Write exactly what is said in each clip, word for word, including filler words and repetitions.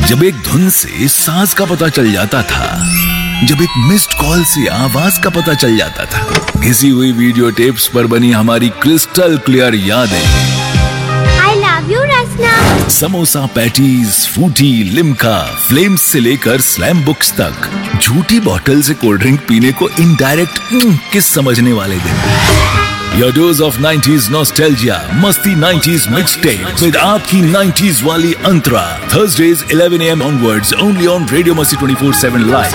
जब एक धुन से सांस का पता चल जाता था, जब एक मिस्ड कॉल से आवाज का पता चल जाता था, घिसी हुई वीडियो टेप्स पर बनी हमारी क्रिस्टल क्लियर यादें। I love you, Rasna. Samosa patties, फूटी, लिम्का, फ्लेम्स से लेकर स्लैम बुक्स तक, झूठी बोतल से कोल्ड ड्रिंक पीने को इनडायरेक्ट किस समझने वाले दिन। Your dose of nineties nostalgia, Masti nineties mixtape with आपकी nineties वाली अंतरा. Thursdays eleven a m onwards, only on Radio Masti twenty-four seven live.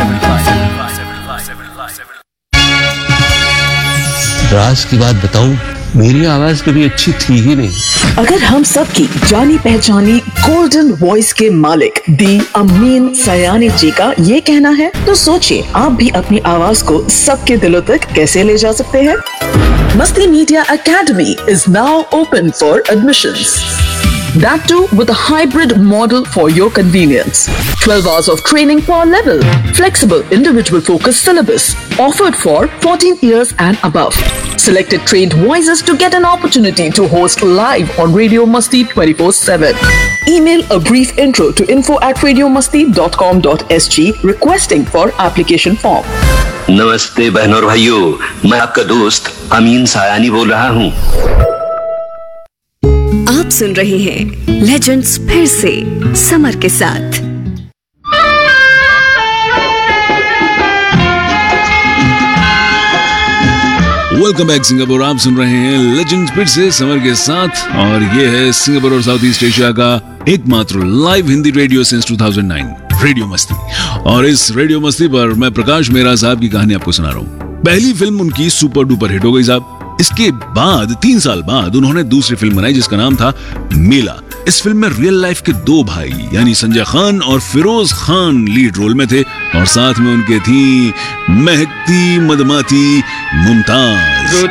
राज की बात बताऊं, मेरी आवाज कभी अच्छी थी ही नहीं। अगर हम सब की जानी पहचानी गोल्डन वॉइस के मालिक दी अमीन सयानी जी का ये कहना है, तो सोचिए आप भी अपनी आवाज को सबके दिलों तक कैसे ले जा सकते हैं। Masti Media Academy is now open for admissions. That too with a hybrid model for your convenience. twelve hours of training per level. Flexible individual focused syllabus. Offered for fourteen years and above. Selected trained voices to get an opportunity to host live on Radio Masti twenty-four seven. Email a brief intro to info at radiomasti dot com dot s g requesting for application form. नमस्ते बहनों और भाइयों, मैं आपका दोस्त अमीन सायानी बोल रहा हूँ। आप सुन रहे हैं लेजेंड्स फिर से समर के साथ। Welcome back Singapore. आप सुन रहे हैं लेजेंड्स फिर से समर के साथ, और ये है सिंगापुर और साउथ ईस्ट एशिया का एकमात्र live Hindi radio since two thousand nine, radio मस्ती। और इस रेडियो मस्ती पर मैं प्रकाश मेहरा साहब की कहानी आपको सुना रहा हूँ। पहली फिल्म उनकी सुपर डुपर हिट हो गई साहब। इसके बाद तीन साल बाद उन्होंने दूसरी फिल्म बनाई जिसका नाम था मेला। इस फिल्म में रियल लाइफ के दो भाई यानी संजय खान और फिरोज खान लीड रोल में थे, और साथ में उनके थी महकती मदमाती मुमताज।